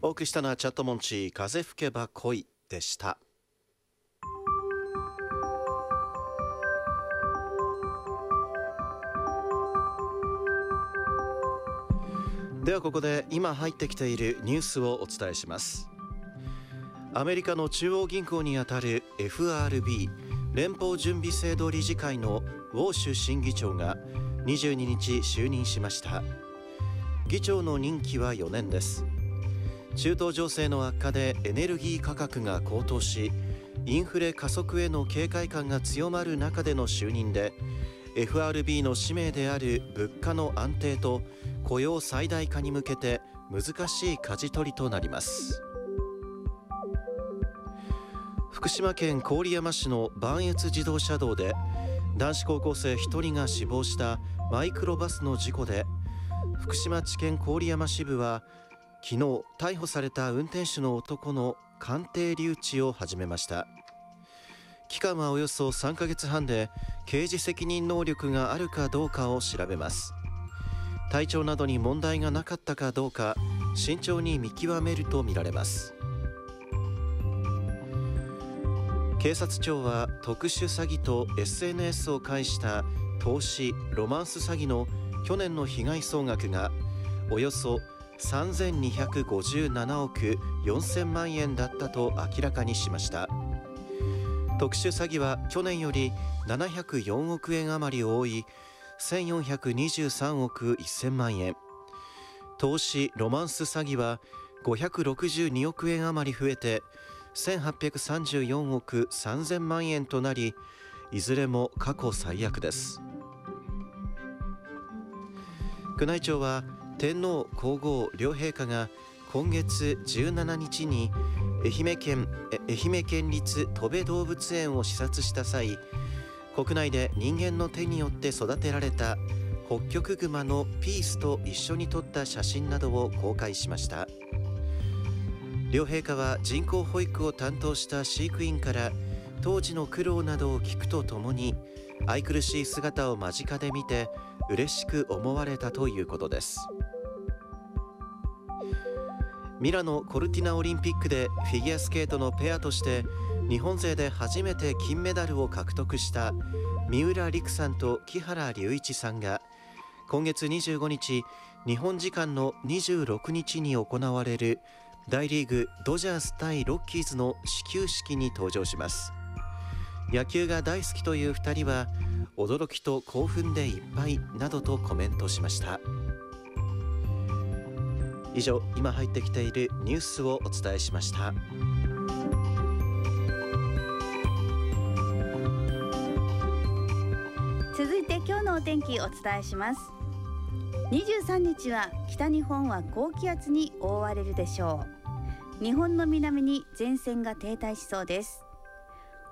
お送りしたのはチャットモンチ風吹けば恋でした。ではここで今入ってきているニュースをお伝えします。アメリカの中央銀行にあたる FRB 連邦準備制度理事会のウォーシュ新議長が22日就任しました。議長の任期は4年です。中東情勢の悪化でエネルギー価格が高騰し、インフレ加速への警戒感が強まる中での就任で、 FRB の使命である物価の安定と雇用最大化に向けて難しい舵取りとなります。福島県郡山市の磐越自動車道で男子高校生1人が死亡したマイクロバスの事故で、福島地検郡山支部は昨日逮捕された運転手の男の鑑定留置を始めました。期間はおよそ3ヶ月半で刑事責任能力があるかどうかを調べます。体調などに問題がなかったかどうか慎重に見極めるとみられます。警察庁は特殊詐欺と SNS を介した投資・ロマンス詐欺の去年の被害総額がおよそ3257億4000万円だったと明らかにしました。特殊詐欺は去年より704億円余り多い1423億1000万円、投資・ロマンス詐欺は562億円余り増えて1834億3000万円となり、いずれも過去最悪です。宮内庁は天皇皇后両陛下が今月17日に愛媛県立とべ動物園を視察した際、国内で人間の手によって育てられたホッキョクグマのピースと一緒に撮った写真などを公開しました。両陛下は人工保育を担当した飼育員から当時の苦労などを聞くとともに、愛くるしい姿を間近で見て嬉しく思われたということです。ミラノ・コルティナオリンピックでフィギュアスケートのペアとして日本勢で初めて金メダルを獲得した三浦璃来さんと木原龍一さんが今月25日、日本時間の26日に行われる大リーグドジャース対ロッキーズの始球式に登場します。野球が大好きという2人は驚きと興奮でいっぱいなどとコメントしました。以上、今入ってきているニュースをお伝えしました。 続いて今日のお天気お伝えします。23日は北日本は高気圧に覆われるでしょう。日本の南に前線が停滞しそうです。